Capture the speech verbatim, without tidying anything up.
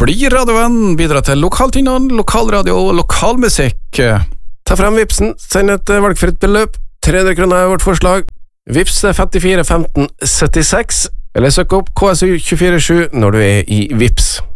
Bli radiovenn, bidra til lokaltingene, lokalradio og lokalmusikk. Ta frem Vipsen, send et valgfritt beløp. tre hundre kroner er vårt forslag. Vips femtifire femten syttiseks, eller søk opp K S U to fire sju når du er i Vips.